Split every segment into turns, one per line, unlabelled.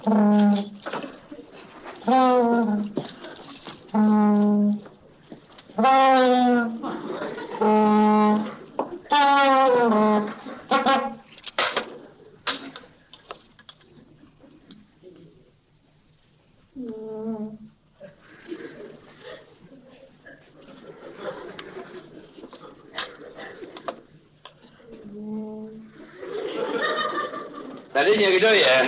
Tady někdo je.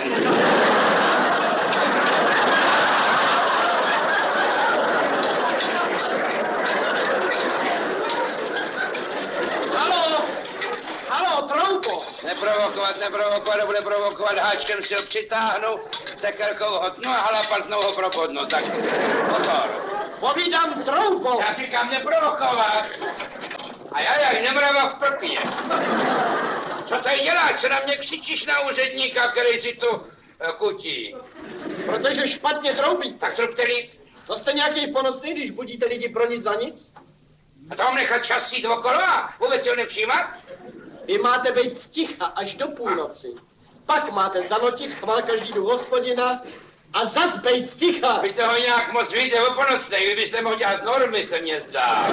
Halo, Troubo.
Neprovokovat, bude provokovat, háčkem si ho přitáhnu, tekerkou hotnu a halapatnou ho propodnu, tak pozor.
Povídám Troubo.
Já říkám neprovokovat. A já jak nemrava v prkně. Co tady děláš, co na mě křičíš na úředníka, který si tu kutí?
Protože špatně troubí.
Tak co který?
To jste nějaký ponocný, když budíte lidi pro nic za nic?
A to mám nechat čas jít okolo a vůbec si ho nevšímat?
Vy máte být sticha až do půlnoci. Pak máte zanotit chval každý do hospodina a zas bejt sticha.
Vy toho nějak moc víte o ponocnej, vy byste mohl dělat normy, se mně zdá.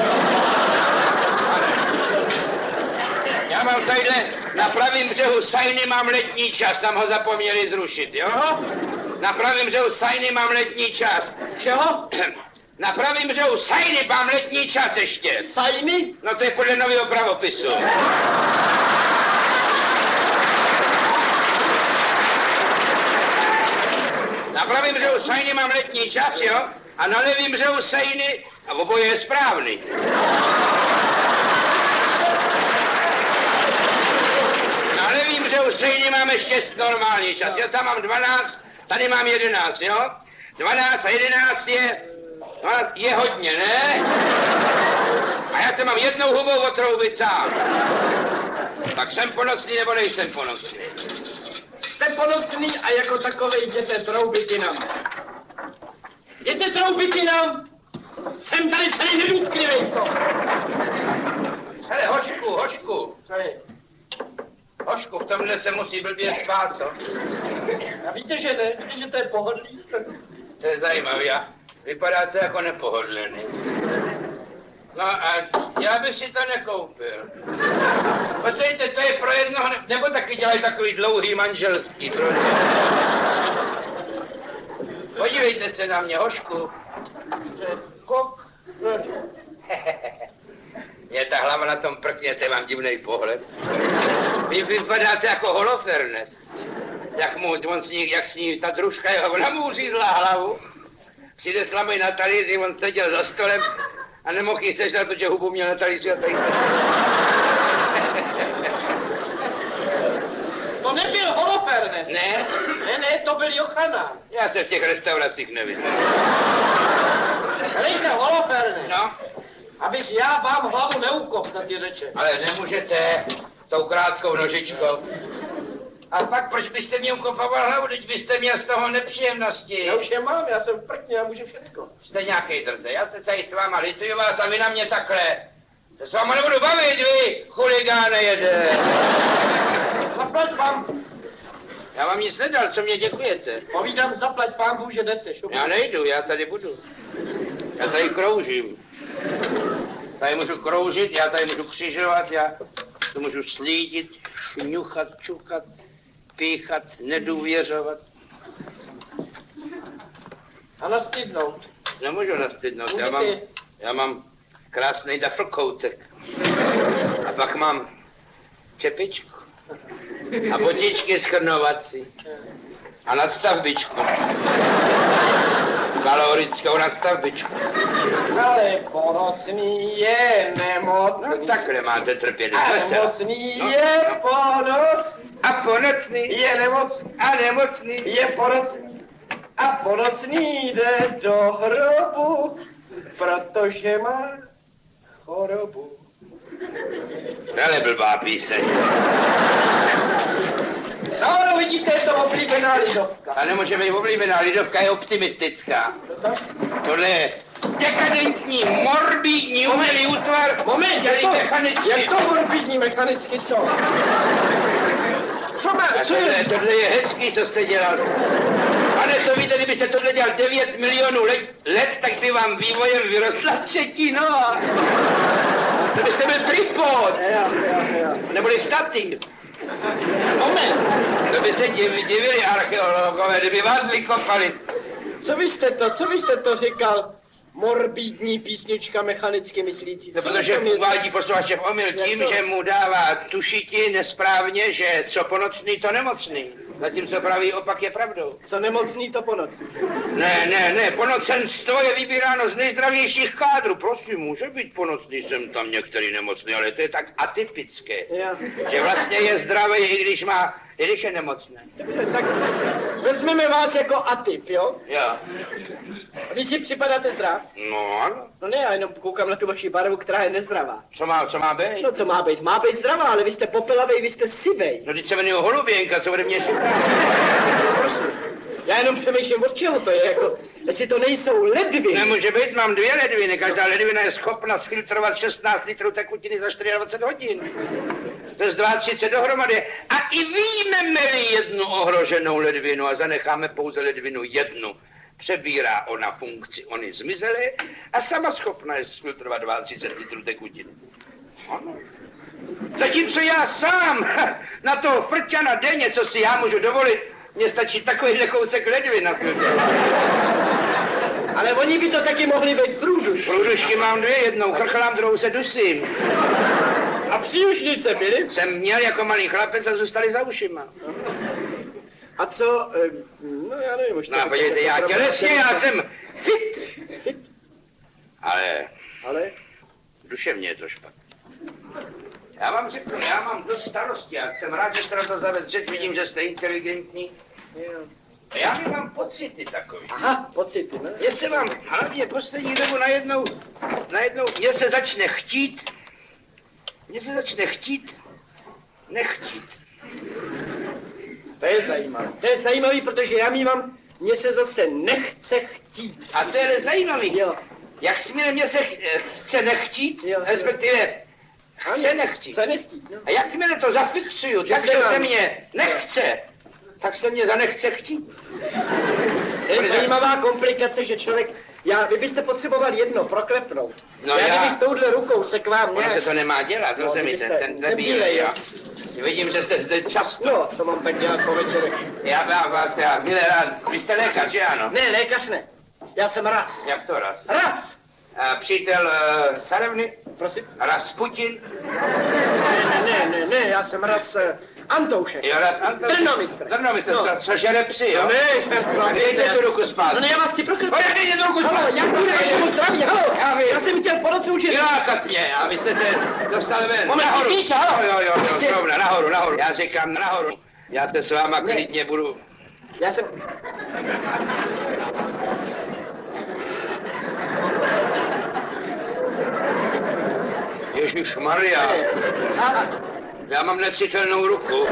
Já mám tadyhle na pravým břehu Sajny mám letní čas, tam ho zapomněli zrušit, jo? Na pravým břehu Sajny mám letní čas.
Čeho?
Na pravým břehu Sajny mám letní čas ještě.
Sajny?
No to je podle nového pravopisu. Na pravým břehu Sajny mám letní čas, jo? A na levým břehu Sajny, a oboje je správný. Na levým břehu Sejny mám ještě normální čas. Já tam mám 12, tady mám 11, jo? 12 a 11 je hodně, ne? A já to mám jednou hubou otroubit sám. Tak jsem ponocný nebo nejsem ponocný?
Jste ponocný a jako takovej jděte troubit jinam. Jděte troubit jinam! Jsem tady celý nedůtklivej to!
Hele, hošku.
Co je?
Hošku, v tomhle se musí blbě spát, co?
A víte, že ne? Víte, že to je pohodlí?
To je zajímavý, a vypadá to jako nepohodlný. No a já bych si to nekoupil. Počkejte, to je pro jednoho, nebo taky dělají takový dlouhý manželský, pro ně. Podívejte se na mě, hošku. Kok. Mě ta hlava na tom prkněte, mám divnej pohled. Vy vypadáte jako Holofernes. Jak s ní ta družka jeho namůřízla hlavu. Přinesla mi na talíři, on seděl za stolem a nemohl jí sežrat, protože hubu měl na talíři a tady se...
To nebyl Holofernes.
Ne?
Ne, to byl Jochanan.
Já se v těch restauracích nevyznám.
Hlejte, Holofernes.
No?
Abych já vám hlavu neukop za ty řeče.
Ale nemůžete tou krátkou nožičkou. A pak proč byste mě ukopoval hlavu, teď byste měl z toho nepříjemnosti.
Já už je mám, já jsem v prkně, já můžu všecko.
Jste nějakej drze, já se tady s váma lituju vás a vy na mě takhle. To s váma nebudu bavit, vy chuligáne jede.
Zaplať vám.
Já vám nic nedal, co mě děkujete.
Povídám, zaplať pánbu, že jdete. Šupu.
Já nejdu, já tady budu. Já tady kroužím. Tady můžu kroužit, já tady můžu křižovat, já to můžu slídit, šňuchat, čukat, píchat, nedůvěřovat.
A nastydnout.
Nemůžu nastydnout, já mám krásný dafrkoutek. A pak mám čepičku. A botičky schrnovací. A nadstavbičku. Kalorickou nadstavbičku.
Ale ponocný je nemocný.
No takhle máte trpět.
A nemocný je ponocný.
A ponocný
je nemocný.
A nemocný
je ponocný. A ponocný jde do hrobu, protože má chorobu.
Ale blbá píseň.
No, vidíte, je to oblíbená lidovka.
A nemůže být oblíbená, lidovka je optimistická. Tohle je dekadentní, morbidní, umělý útvar.
Moment, jak to morbidní mechanicky, co? Co má, co je?
Tohle je hezký, co jste dělal. víte, kdybyste tohle dělal 9 milionů let, tak by vám vývojem vyrostla třetí noha. To byste byl tripod. Neboli stating.
Moment.
To byste divili archeologové, kdyby vás vykopali.
Co byste to říkal? Morbidní písnička mechanicky myslící.
No, protože uvádí posluchače v omyl tím, že mu dává tušiti nesprávně, že co ponocný, to nemocný. Zatímco pravý opak je pravdou.
Co nemocný, to ponocný.
Ne, ponocenstvo je vybíráno z nejzdravějších kádrů. Prosím, může být ponocný, jsem tam některý nemocný, ale to je tak atypické.
Já.
Že vlastně je zdravý, i když je nemocný.
Dobře, tak vezmeme vás jako atyp, jo?
Jo.
Vy si připadáte zdrav?
No ano.
No ne, já jenom koukám na tu vaši barvu, která je nezdravá.
Co má být?
No co má být? Má být zdravá, ale vy jste popelavej, vy jste sivej.
No teď se jmenuji Holuběnka, co bude mě čekat?
Já jenom přemýšlím, od čeho to je, jako, jestli to nejsou ledviny.
Nemůže být, mám 2 ledviny, každá ledvina je schopna sfiltrovat 16 litrů tekutiny za 24 hodin. To je 32 dohromady. A i vyjmeme-li jednu ohroženou ledvinu a zanecháme pouze ledvinu jednu, přebírá ona funkci ony zmizelé a sama schopna je sfiltrovat 32 litrů tekutiny. Ano. Zatímco já sám na toho frťana denně, co si já můžu dovolit, mně stačí takovýhle kousek ledvin na filtr.
Ale oni by to taky mohli být průduši.
Průdušky mám 2, jednou chrchlám, druhou se dusím.
A příušnice byly?
Jsem měl jako malý chlapec a zůstali za ušima.
A co, no já nevím, už
No podívejte, já tělesně, já jsem fit. Ale duševně je to špatně. Já vám řeknu, já mám dost starostí a jsem rád, že jste na to zaved řeč, vidím, že jste inteligentní. A já mám pocity takový.
Aha, pocity, ne?
Mně se vám hlavně poslední dobu najednou, mně se začne chtít, nechtít.
To je zajímavý, protože já mívám, mně se zase nechce chtít.
A to je zajímavý.
Jo.
Jak směle mě se chce nechtít,
Jo.
respektive chce nechtít.
Chce nechtít, no.
A jakmile to zafixuju, tak
se
se mě nechce, tak se mě zanechce chtít.
To je zajímavá komplikace, že člověk, vy byste potřeboval jedno proklepnout.
No já.
Kdybych touhle rukou se k vám
Ono se to nemá dělat, rozumíte, ten nebílej, jo. Vidím, že jste zde často.
No, to mám tak dělat po večerech.
Já milé rád, vy jste lékař, že ano?
Ne, lékař ne. Já jsem Ras.
Jak to Ras?
Ras!
Přítel carevny?
Prosím?
Rasputin?
Ne, já jsem Ras Antoušek.
Jo, Ras Antoušek.
Drnomistr.
No. Co žere psy, jo?
No ne,
a dejte tu ruku spát.
No ne, já vás chci proklepnout.
Dejte tu ruku spát.
Halo, já chci vašemu zdraví, halo. Já jsem chtěl ponoci učit.
Vylákat mě, a vy jste se dostal ven.
Moment, klíče, halo.
Jo, zrovna, nahoru. Já říkám nahoru. Já se s váma klidně budu.
Já jsem...
Ježišmarja. Já mám necitelnou ruku.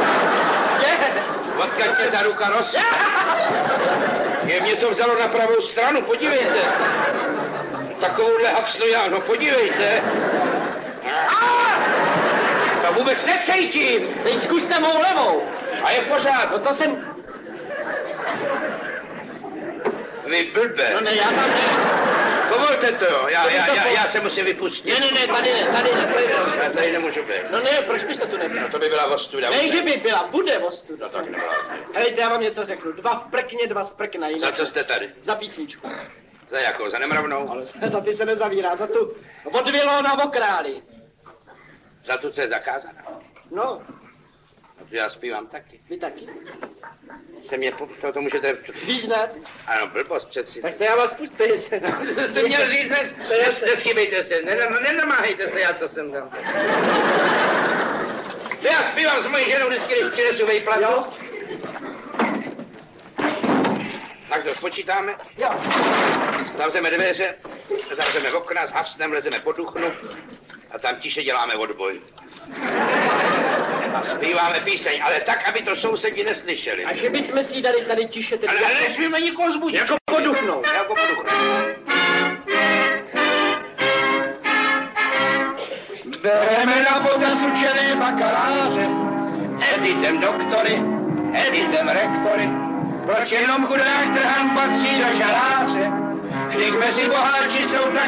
Odkud mě ta ruka roste? Mě to vzalo na pravou stranu, podívejte. Takovouhle hapsnu já, no podívejte. To vůbec necítím.
Teď zkuste mou levou.
A je pořád.
No to jsem...
Vy blbe.
No ne, já tam ne.
Povolte to, jo. Já se musím vypustit.
Ne, tady ne, to je dobře.
Já tady nemůžu být.
No ne, proč byste tu nebyl?
No to by byla ostuda.
Ne, že by byla, bude ostuda.
No tak nebyla.
Helejte, já vám něco řeknu. 2 v prkně, 2 sprknají.
Za co jste tady?
Za písničku.
Za jakou? Za nemravnou?
Ale za ty se nezavírá, za tu od Vilona o králi.
Za tu, co je zakázaná.
No,
Já zpívám taky.
vy taky.
To můžete...
Význat.
Ano, blbost přeci.
Tak to já vás puste, jestli...
Jste měl říct, neschybejte se, nenamáhejte se, já to jsem tam. Já zpívám s mojí ženou vždycky, když přinesu vejplatu.
Jo.
Tak to spočítáme.
Jo.
Zavřeme dveře, zavřeme okna, zhasneme, lezeme pod duchnu a tam tiše děláme odboj. A zpíváme píseň, ale tak, aby to sousedi neslyšeli.
A že bychom si dali tady tiše teď...
Ale nesmíme nikoho zbudit.
Jako poduchnout.
Jako poduchnout.
Bereme na potaz učené bakaláře.
Editem doktory, editem rektory, Proč jenom chudák trhan patří do žaláře? Vždyť mezi boháči jsou tak